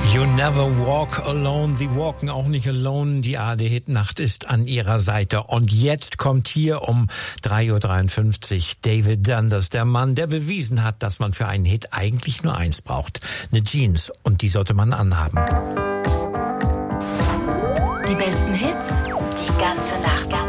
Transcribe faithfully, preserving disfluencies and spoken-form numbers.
You never walk alone, sie walken auch nicht alone. Die A R D-Hitnacht ist an ihrer Seite. Und jetzt kommt hier um drei Uhr dreiundfünfzig David Dundas, der Mann, der bewiesen hat, dass man für einen Hit eigentlich nur eins braucht. Eine Jeans. Und die sollte man anhaben. Die besten Hits, die ganze Nacht.